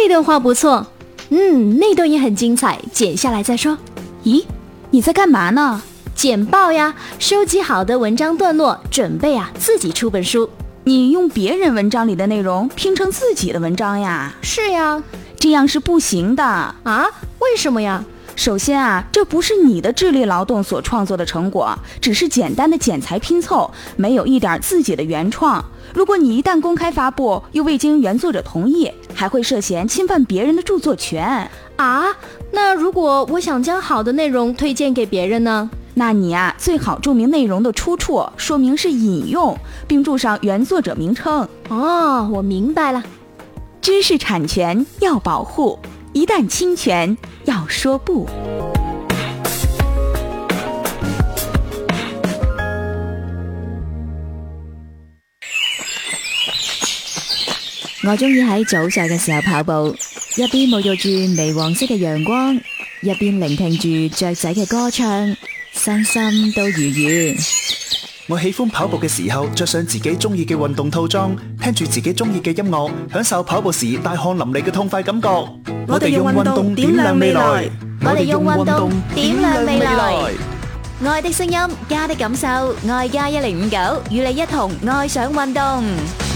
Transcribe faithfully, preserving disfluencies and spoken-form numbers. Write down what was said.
这段话不错，嗯，那段也很精彩，剪下来再说。 咦，你在干嘛呢？ 简报呀，收集好的文章段落，准备啊自己出本书。 你用别人文章里的内容拼成自己的文章呀？ 是呀。 这样是不行的啊？为什么呀？ 首先啊，这不是你的智力劳动所创作的成果，只是简单的剪裁拼凑，没有一点自己的原创。如果你一旦公开发布，又未经原作者同意，还会涉嫌侵犯别人的著作权啊。那如果我想将好的内容推荐给别人呢？ 那你啊，最好注明内容的出处，说明是引用，并注上原作者名称。 哦，我明白了。 知识产权要保护，一旦侵权要说不。 我中意喺早上嘅時候跑步，一邊沐浴住微黃色嘅陽光，一邊聆聽住雀仔嘅歌唱，身心都愉悅。 我喜歡跑步嘅時候着上自己中意嘅運動套裝，聽住自己中意嘅音樂，享受跑步時大汗淋漓嘅痛快感覺。 我哋用運動點亮未來， 我哋用運動點亮未來。 愛的聲音，家的感受，愛加一零五九，與你一同愛上運動。